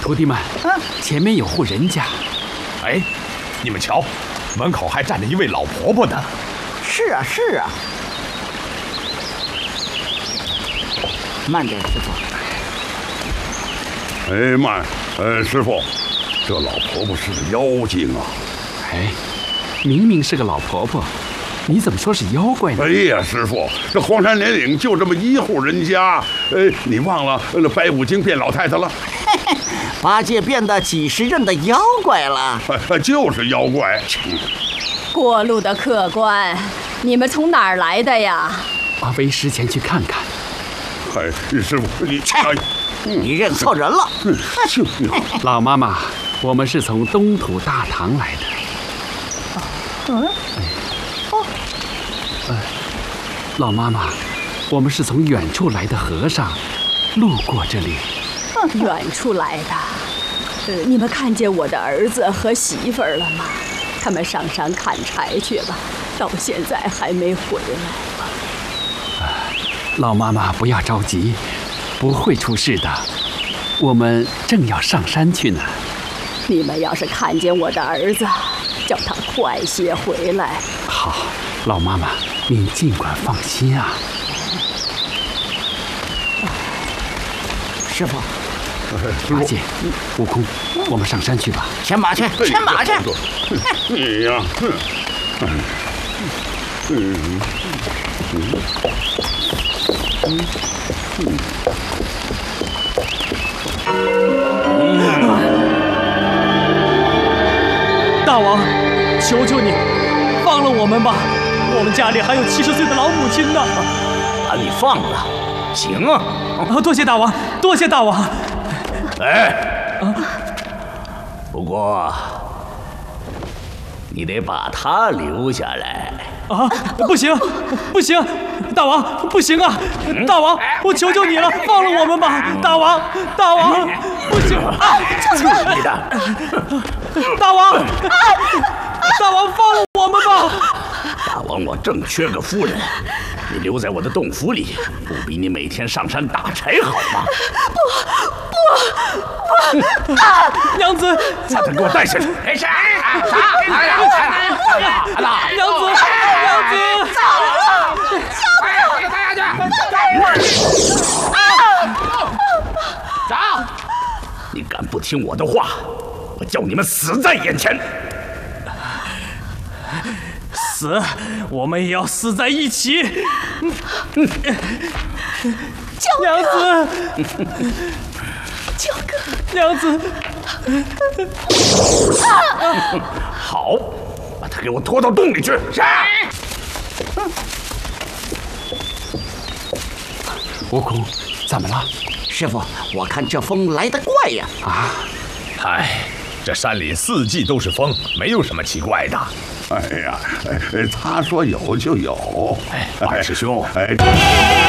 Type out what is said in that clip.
徒弟们，前面有户人家。 哎，你们瞧，门口还站着一位老婆婆呢。 是啊，是啊。慢点，师傅。 哎，慢，师傅，这老婆婆是个妖精啊！ 哎，明明是个老婆婆，你怎么说是妖怪呢？ 哎呀，师傅，这荒山连岭就这么一户人家，你忘了白骨精变老太太了？ 八戒变得几十任的妖怪了， 就是妖怪。 过路的客官，你们从哪儿来的呀？ 为师前去看看。 哎，师傅， 你认错人了。 老妈妈，我们是从东土大唐来的。老妈妈，我们是从远处来的和尚，路过这里。 远处来的，你们看见我的儿子和媳妇儿了吗？他们上山砍柴去了，到现在还没回来。 老妈妈不要着急，不会出事的。我们正要上山去呢。 你们要是看见我的儿子，叫他快些回来。 好，老妈妈，您尽管放心啊。 师傅， 八戒、悟空，我们上山去吧。 牵马去，牵马去。 你呀， 大王，求求你，放了我们吧！我们家里还有70岁的老母亲呢。 把你放了，行啊！ 多谢大王，多谢大王。 哎，不过你得把他留下来。 啊，不行，不行，大王，不行啊！大王，我求求你了，放了我们吧！大王，大王，不行啊！ 你的， 大王，大王，放了我们吧！ 大王，我正缺个夫人，你留在我的洞府里，不比你每天上山打柴好吗？ 不！娘子， 把他给我带下去！没事， 娘子，娘子， 走！你敢不听我的话，我叫你们死在眼前！ 死，我们也要死在一起！娘子， 九哥， 娘子， 好，把他给我拖到洞里去！是。 悟空，怎么了？ 师傅，我看这风来得怪呀！ 啊！ 哎，这山里四季都是风，没有什么奇怪的。 哎呀，他说有就有。 哎，八师兄， 哎。